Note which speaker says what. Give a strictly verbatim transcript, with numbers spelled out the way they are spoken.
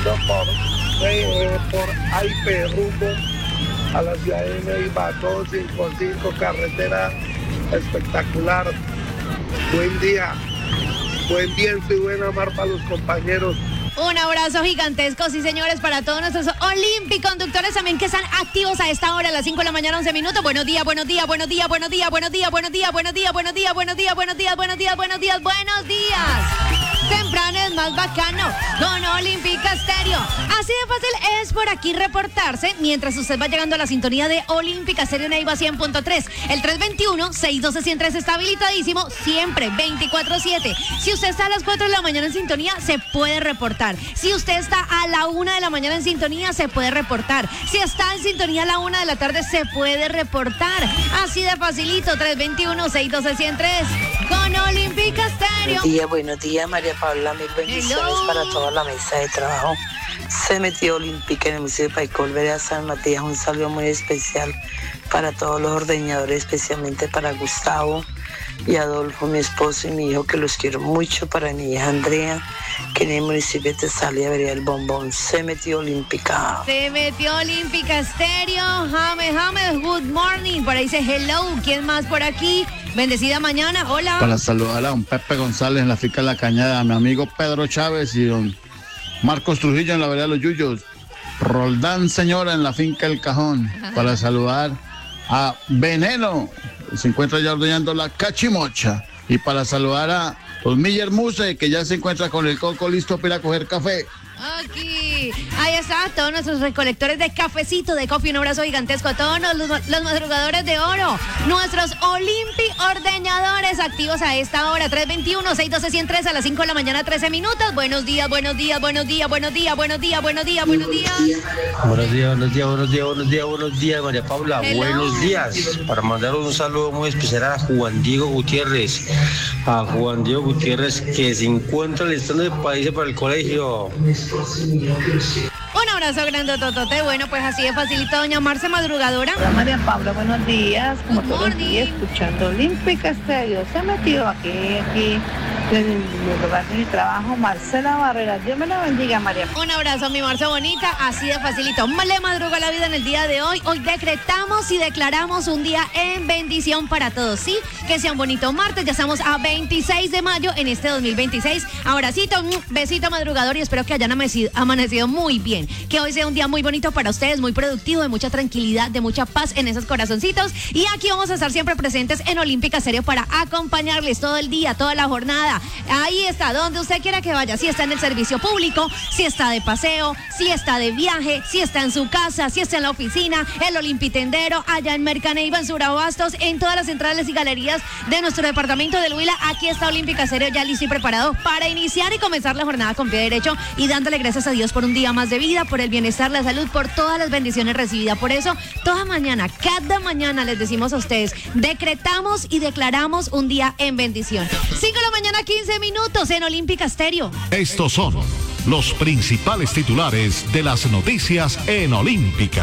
Speaker 1: recorrido por, eh, por Aipe, rumbo a la ciudad de Neiva, dos cinco cinco, carretera espectacular. Buen día, buen viento y buena mar para los compañeros.
Speaker 2: Un abrazo gigantesco, sí señores, para todos nuestros olimpiconductores también que están activos a esta hora, a las cinco de la mañana, once minutos. Buenos días, buenos días, buenos días, buenos días, buenos días, buenos días, buenos días, buenos días, buenos días, buenos días, buenos días, buenos días, buenos días. Temprano es más bacano con Olímpica Estéreo. Así de fácil es por aquí reportarse mientras usted va llegando a la sintonía de Olímpica Estéreo Neiva cien punto tres. El tres dos uno, seis uno dos, uno cero tres está habilitadísimo siempre, veinticuatro siete. Si usted está a las cuatro de la mañana en sintonía, se puede reportar. Si usted está a la una de la mañana en sintonía, se puede reportar. Si está en sintonía a la una de la tarde, se puede reportar. Así de facilito, tres dos uno, seis uno dos, uno cero tres con Olímpica Estéreo.
Speaker 3: Buenos días, buenos días, María Paula, mil bendiciones
Speaker 2: Hello.
Speaker 3: para toda la mesa de trabajo. Se metió Olímpica en el municipio de Paicol, vereda San Matías. Un saludo muy especial para todos los ordeñadores, especialmente para Gustavo y Adolfo, mi esposo y mi hijo, que los quiero mucho, para mi hija Andrea, que en el municipio de Tesalia, vereda El Bombón. Se metió Olímpica.
Speaker 2: Se metió Olímpica Estéreo. James, James, good morning. Por ahí dice hello. ¿Quién más por aquí? Bendecida mañana. Hola.
Speaker 4: Para saludar a don Pepe González en la finca de La Cañada, a mi amigo Pedro Chávez y don Marcos Trujillo en la vereda Los Yuyos. Roldán Señora en la finca El Cajón. Para saludar a Veneno, se encuentra ya ordeñando la cachimocha. Y para saludar a don Miller Muse, que ya se encuentra con el coco listo para ir a coger café.
Speaker 2: Aquí, ahí está, todos nuestros recolectores de cafecito, de coffee, un abrazo gigantesco a todos los, los madrugadores de oro, nuestros Olimpi ordeñadores activos a esta hora, tres dos uno, seis uno dos, uno cero tres a las cinco de la mañana, trece minutos. Buenos días, buenos días, buenos días, buenos días, buenos días, buenos días, buenos días.
Speaker 5: Buenos días, buenos días, buenos días, buenos días, buenos días, María Paula.
Speaker 2: Hello.
Speaker 5: Buenos días. Para mandar un saludo muy especial a Juan Diego Gutiérrez. A Juan Diego Gutiérrez, que se encuentra listando de países para el colegio.
Speaker 2: Un abrazo grandototote. Bueno, pues así de facilito, doña Marce Madrugadora.
Speaker 6: Hola María Paula, buenos días. Como
Speaker 2: Good
Speaker 6: todos los
Speaker 2: morning.
Speaker 6: días, escuchando Olímpica Estéreo. Se ha metido aquí, aquí, en el lugar de mi trabajo, Marcela Barrera. Dios me la bendiga, María.
Speaker 2: Un abrazo, mi Marce bonita, así de facilito. Le madruga la vida en el día de hoy. Hoy decretamos y declaramos un día en bendición para todos, ¿sí? Que sea un bonito martes. Ya estamos a veintiséis de mayo en este dos mil veintiséis. Abracito, besito madrugador y espero que hayan amanecido, amanecido muy bien. Que hoy sea un día muy bonito para ustedes, muy productivo, de mucha tranquilidad, de mucha paz en esos corazoncitos. Y aquí vamos a estar siempre presentes en Olímpica Estéreo para acompañarles todo el día, toda la jornada. Ahí está, donde usted quiera que vaya. Si está en el servicio público, si está de paseo, si está de viaje, si está en su casa, si está en la oficina, el Olimpitendero, allá en Mercaneiva, en Surabastos, en todas las centrales y galerías de nuestro departamento del Huila. Aquí está Olímpica Estéreo ya listo y preparado para iniciar y comenzar la jornada con pie derecho y dándole gracias a Dios por un día más de vida, por el bienestar, la salud, por todas las bendiciones recibidas. Por eso, toda mañana, cada mañana les decimos a ustedes, decretamos y declaramos un día en bendición. cinco de la mañana, quince minutos en Olímpica Estéreo.
Speaker 7: Estos son los principales titulares de las noticias en Olímpica.